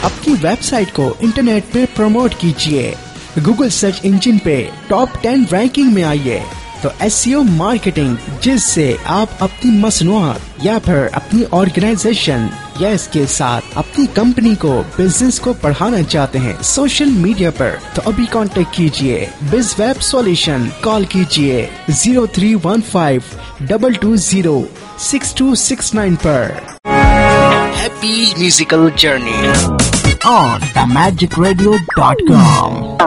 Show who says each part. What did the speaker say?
Speaker 1: अपनी वेबसाइट को इंटरनेट पे प्रमोट कीजिए, गूगल सर्च इंजिन पे टॉप 10 रैंकिंग में आइए। तो एसईओ मार्केटिंग, जिससे आप अपनी मसनूआत या फिर अपनी ऑर्गेनाइजेशन या इसके साथ अपनी कंपनी को, बिजनेस को बढ़ाना चाहते हैं सोशल मीडिया पर, तो अभी कांटेक्ट कीजिए बिजवेब सॉल्यूशन। कॉल कीजिए 0315 220 6269 पर। Happy musical journey on themagicradio.com।